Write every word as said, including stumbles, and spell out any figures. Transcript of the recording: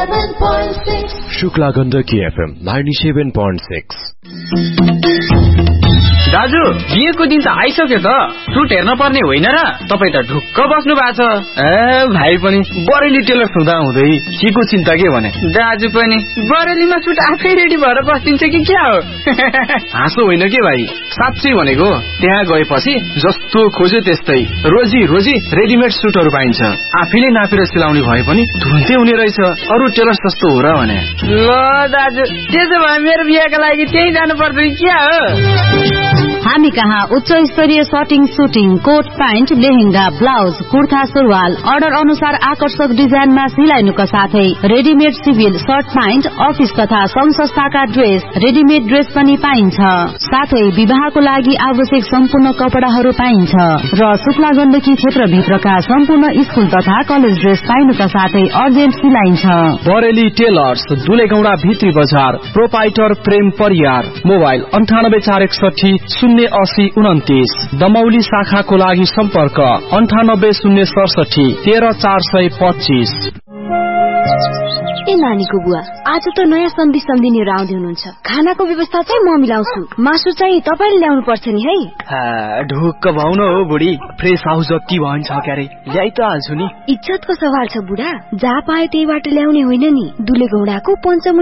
ninety-seven point six. Shukla Gandaki FM ninety-seven point six. दाजु बिहेको दिन त आइसक्यो त सुट हेर्न पर्ने होइन र तपाईँ त ढुक्क बस्नु भएको छ। ए भाइ पनि बरेली टेलर हुँदा हुँदै के को चिन्ता के भने दाजु पनि बरेलीमा सुट आफै रेडी भएर बस्दिन्छ कि क्या हो? हाँसो होइन के भाइ, साँच्चै भनेको त्यहाँ गएपछि जस्तो खोज्यो त्यस्तै रोजी रोजी रेडिमेड सुटहरू पाइन्छ। आफैले नापेर सिलाउने भए पनि तुरुन्तै हुने रहेछ। अरू टेलर सस्तो हो र भने। ल दाजु त्यसो भए मेरो बिहेको लागि त्यही जानु पर्छ कि क्या हो? हामी कहाँ उच्च स्तरीय shirting, shooting, coat pant, lehenga, blouse, kurta, सुरुवाल अर्डर अनुसार आकर्षक डिजाइनमा सिलाइनुका साथै readymade civil short pant, office तथा संघ संस्थाका ड्रेस, रेडिमेड ड्रेस पनि पाइन्छ। साथै विवाहको लागि आवश्यक सम्पूर्ण कपडाहरू पाइन्छ र शुक्ला गण्डकी क्षेत्रभित्रका सम्पूर्ण स्कुल तथा कलेज ड्रेस पाइनुका साथै अर्जेन्ट सिलाइन्छ। बरेली टेलर्स, दुलेगौडा भित्री बजार, प्रोपाइटर प्रेम परियार, मोबाइल अन्ठानब्बे चार एकसठी शून्य अस्सी उन्तिस। दमौली शाखाको लागि सम्पर्क अन्ठानब्बे शून्य सडसठी तेह्र चार सय पच्चीस। ए नानीको बुवा, आज त नयाँ सन्धि सम्धिनीहरू आउँदै हुनुहुन्छ। खानाको व्यवस्था चाहिँ म मिलाउँछु, मासु चाहिँ तपाईँले ल्याउनु पर्छ नि है। ढुक्क भाउ न हो बुढी, फ्रेस हाउस जति भन्छ क्यारे ल्याइ त हाल्छु नि। इज्जतको सवाल छ बुढा, जहाँ पाए त्यहीबाट ल्याउने होइन नि। दुलेगौडाको पञ्चमुनि